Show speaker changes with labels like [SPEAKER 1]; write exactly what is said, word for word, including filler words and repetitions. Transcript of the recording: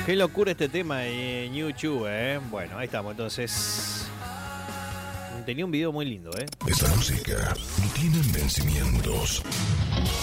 [SPEAKER 1] Qué locura este tema en YouTube, ¿eh? Bueno, ahí estamos, entonces. Tenía un video muy lindo, ¿eh?
[SPEAKER 2] Esta música no tiene vencimientos.